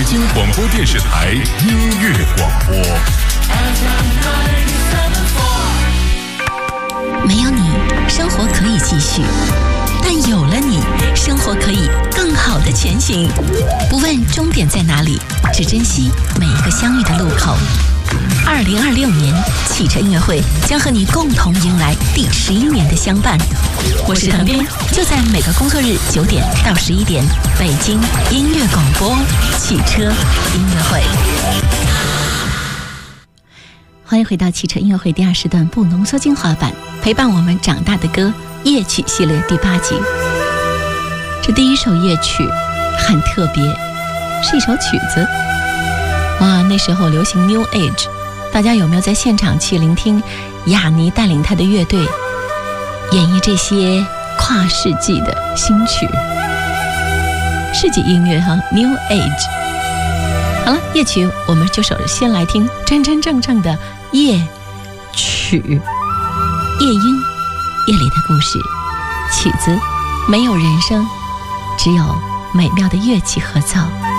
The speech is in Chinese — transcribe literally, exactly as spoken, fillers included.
北京广播电视台音乐广播。 没有你，生活可以继续，但有了你，生活可以更好的前行。不问终点在哪里，只珍惜每一个相遇的路口。二零二六年汽车音乐会将和你共同迎来第十一年的相伴。我是腾斌，就在每个工作日九点到十一点，北京音乐广播汽车音乐会。欢迎回到汽车音乐会第二时段不浓缩精华版，陪伴我们长大的歌夜曲系列第八集。这第一首夜曲很特别，是一首曲子。哇，那时候流行 New Age， 大家有没有在现场去聆听雅尼带领他的乐队演绎这些跨世纪的新曲？世纪音乐哈 ，New Age。好了，夜曲我们就首先来听真真正正的夜曲，夜莺，夜里的故事。曲子没有人声，只有美妙的乐器合奏。